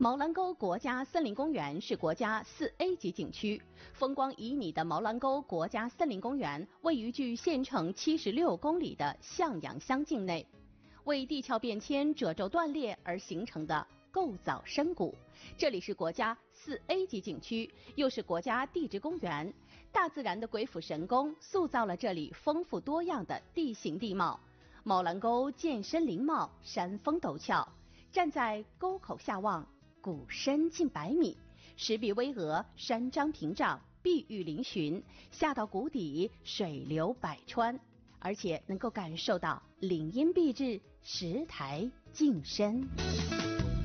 毛兰沟国家森林公园是国家4A 级景区，风光旖旎的毛兰沟国家森林公园位于距县城76公里的向阳乡境内，为地壳变迁褶皱断裂而形成的构造深谷。这里是国家4A 级景区，又是国家地质公园，大自然的鬼斧神工塑造了这里丰富多样的地形地貌。毛兰沟涧深林茂，山峰陡峭，站在沟口下望，谷深近100米，石壁巍峨，山张屏障，碧玉嶙峋，下到谷底水流百川，而且能够感受到林荫蔽日，石台净深。